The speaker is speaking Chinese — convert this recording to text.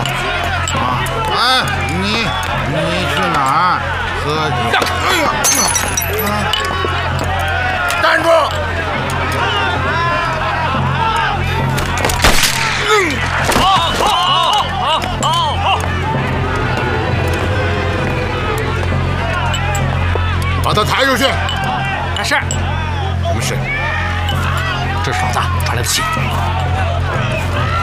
哎，你去哪儿？站住！把他抬出去。 是。 什么事？ 这是老大传来的信。